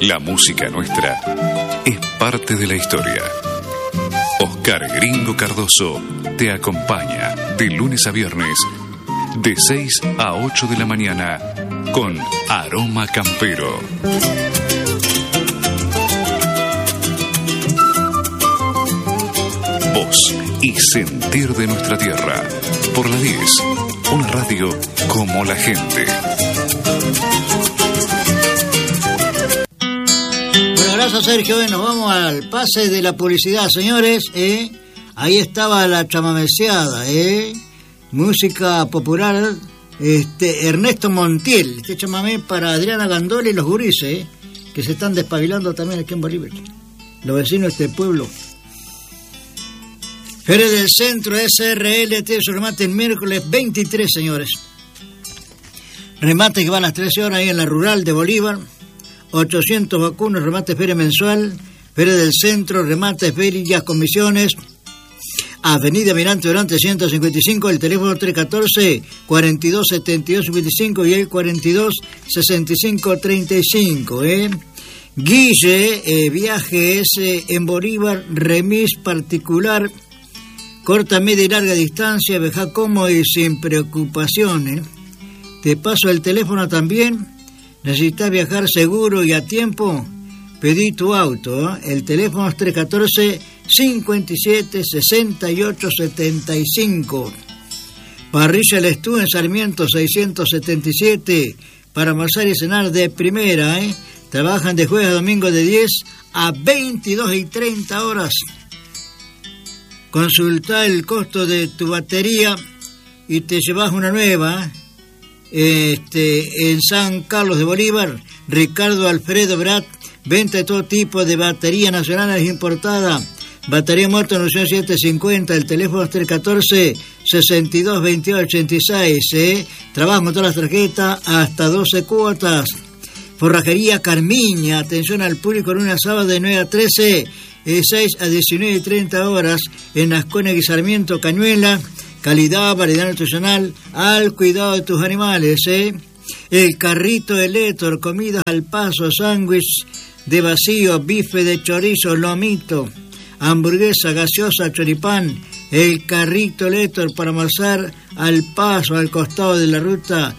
La música nuestra es parte de la historia. Oscar Gringo Cardoso te acompaña de lunes a viernes de 6 a 8 de la mañana con Aroma Campero. Voz y sentir de nuestra tierra. Por la 10, una radio como la gente. Bueno, gracias Sergio. Nos vamos al pase de la publicidad, señores. Ahí estaba la chamameceada, música popular. Ernesto Montiel, este chamamé para Adriana Gandola y los gurises, que se están despabilando también aquí en Bolívar, los vecinos de este pueblo. Feria del Centro SRL tiene su remate el miércoles 23, señores. Remate que va a las 13 horas ahí en la rural de Bolívar. 800 vacunos, remate feria mensual. Feria del Centro, remate, ferias, comisiones. Avenida Mirante Durante 155, el teléfono 314-4272-55 y el 42-6535, Guille, viajes en Bolívar, remis particular, corta, media y larga distancia, viaja cómodo y sin preocupaciones. Te paso el teléfono también. ¿Necesitas viajar seguro y a tiempo? Pedí tu auto. El teléfono es 314-57-68-75. Parrilla El Estú en Sarmiento 677. Para almorzar y cenar de primera. Trabajan de jueves a domingo de 10 a 22 y 30 horas. Consulta el costo de tu batería y te llevas una nueva. En San Carlos de Bolívar, Ricardo Alfredo Brat, venta de todo tipo de batería nacional importada. Batería Moto 750, el teléfono es 314-6228-86. Trabajo con todas las tarjetas hasta 12 cuotas. Forrajería Carmiña, atención al público en una sábado de 9 a 13, 6 a 19 y 30 horas en Ascona y Sarmiento, Cañuela. Calidad, variedad nutricional, al cuidado de tus animales, El carrito de Létor, comidas al paso, sándwich de vacío, bife de chorizo, lomito, hamburguesa, gaseosa, choripán. El carrito Létor para almorzar al paso, al costado de la ruta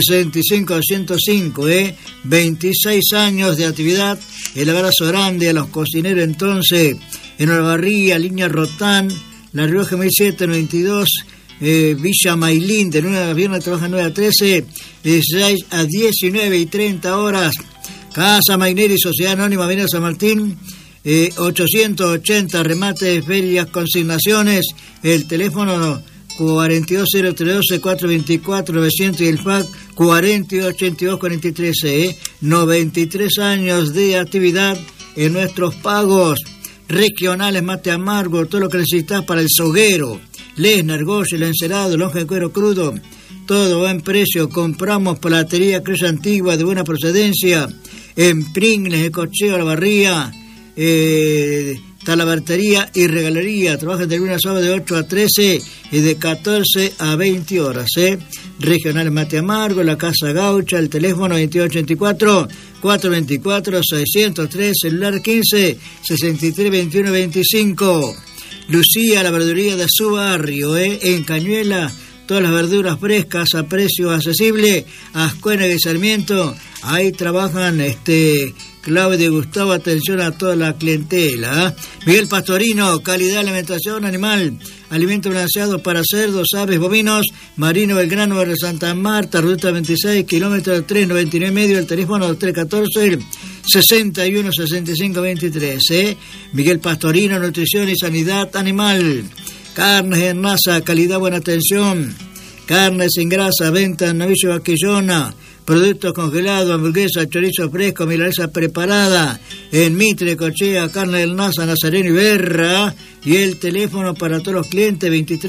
65-205, 26 años de actividad. El abrazo grande a los cocineros entonces, en Olavarría, línea Rotán, La Rioja 1792, Villa Mailín, de 9 a viernes trabaja 9 a 13, 16 a 19 y 30 horas. Casa Maineri, Sociedad Anónima, Avenida San Martín, 880, remate de ferias, consignaciones, el teléfono 420312-424-900 y el fax 4282-43, 93 años de actividad en nuestros pagos regionales, mate amargo, todo lo que necesitas para el soguero, Lesnar, Goya, el encerado, lonja de cuero crudo, todo buen precio. Compramos palatería Cruz Antigua de buena procedencia, en Pringles, Ecocheo, La Barría, talabartería y regalería. Trabajan de lunes a sábado de 8 a 13 y de 14 a 20 horas. Regional Mate Amargo, la Casa Gaucha, el teléfono 2284-424-603, celular 15-6321-25. Lucía, la verduría de su barrio, en Cañuela, todas las verduras frescas a precio accesible. Ascuena y Sarmiento, ahí trabajan Claudio y Gustavo, atención a toda la clientela. Miguel Pastorino, calidad de alimentación animal, alimentos balanceados para cerdos, aves, bovinos. Marino Belgrano de Santa Marta, ruta 26, kilómetro 399 medio, el teléfono 314-61-65-23. Miguel Pastorino, nutrición y sanidad animal. Carnes en masa, calidad, buena atención. Carnes sin grasa, venta en Novillo Vaquillona. Productos congelados, hamburguesa, chorizo fresco, milanesa preparada, en Mitre, Cochea, Carne del Nasa, Nazareno y Berra. Y el teléfono para todos los clientes,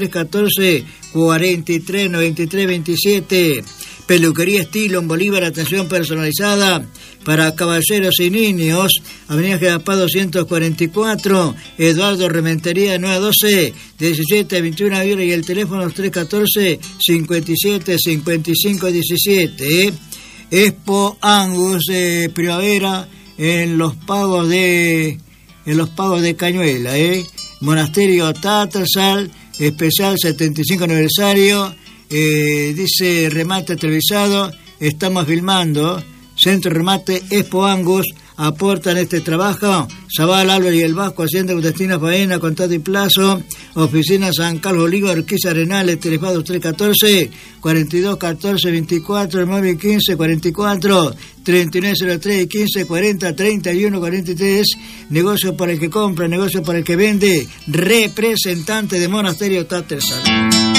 2314-4393-27. Peluquería Estilo en Bolívar, atención personalizada para caballeros y niños. Avenida General 244, Eduardo Rementería, 9 a 12, 17 a 21 horas, y el teléfono 314-57-55-17. Expo Angus de primavera en los pagos de Cañuela, Monasterio Tattersall, especial 75 aniversario, dice remate televisado, estamos filmando, Centro Remate Expo Angus, aportan este trabajo, Zabal, Álvarez y el Vasco, Hacienda Clandestina, Faena, Contrato y Plazo, Oficina San Carlos Bolívar, Urquiza Arenales, Telefados 314, 42 14 24, 9 15 44, 3903 y 15 40, 31 43, negocio para el que compra, negocio para el que vende, representante de Monasterio Tattersall.